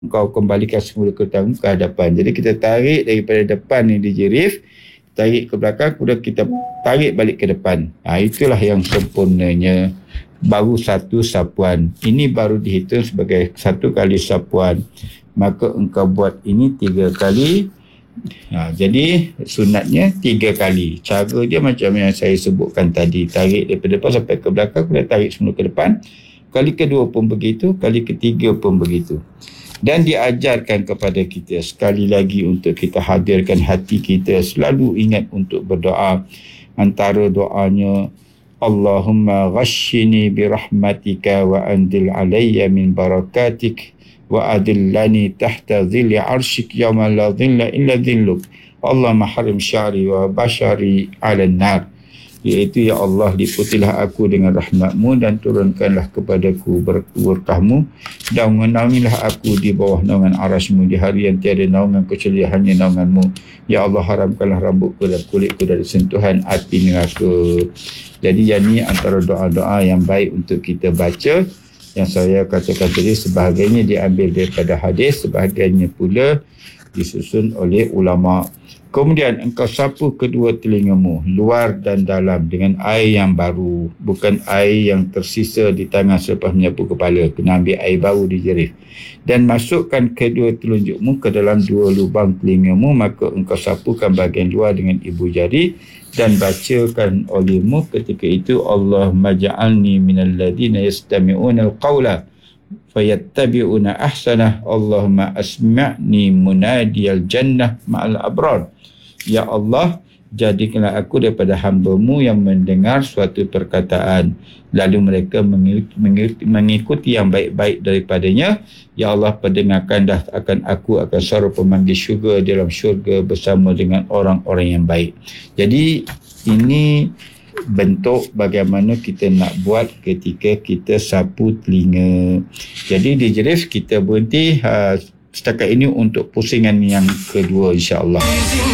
kau kembalikan semula ke hadapan. Jadi kita tarik daripada depan ni dijerif, tarik ke belakang, kemudian kita tarik balik ke depan. Itulah yang sempurnanya. Baru satu sapuan. Ini baru dihitung sebagai satu kali sapuan. Maka engkau buat ini 3 kali. Jadi sunatnya 3 kali. Cara dia macam yang saya sebutkan tadi. Tarik daripada depan sampai ke belakang, kemudian tarik semula ke depan. Kali kedua pun begitu, kali ketiga pun begitu. Dan diajarkan kepada kita sekali lagi untuk kita hadirkan hati kita, selalu ingat untuk berdoa. Antara doanya, Allahumma ghashini birahmatika wa andil alayya min barakatik wa adillani tahta dhilli arshik yawma la dhilla illa dhilluk. Allahumma harim syari wa bashari ala nar. Iaitu, ya Allah, liputilah aku dengan rahmatmu dan turunkanlah kepadaku berkahmu dan menaungilah aku di bawah naungan arasmu di hari yang tiada naungan kecuali hanya naunganmu. Ya Allah, haramkanlah rambutku dan kulitku dari sentuhan api neraka. Jadi yang ni antara doa-doa yang baik untuk kita baca. Yang saya katakan tadi sebahagiannya diambil daripada hadis, sebahagiannya pula disusun oleh ulama. Kemudian engkau sapu kedua telingamu, luar dan dalam, dengan air yang baru. Bukan air yang tersisa di tangan selepas menyapu kepala. Kena ambil air baru dijerif. Dan masukkan kedua telunjukmu ke dalam 2 lubang telingamu. Maka engkau sapukan bahagian luar dengan ibu jari. Dan bacakan olehmu ketika itu, Allahumma ja'alni minal ladhina yastami'una al-qawla fayattabi'una ahsanah. Allahumma asma'ni munadiyal jannah ma'al abrar. Ya Allah, jadikanlah aku daripada hamba-Mu yang mendengar suatu perkataan, lalu mereka mengikuti yang baik-baik daripadanya. Ya Allah, perdengarkanlah akan aku akan suara pemanggil syurga dalam syurga bersama dengan orang-orang yang baik. Jadi ini bentuk bagaimana kita nak buat ketika kita sapu telinga. Jadi di jerif kita berhenti setakat ini untuk pusingan yang kedua, insya-Allah.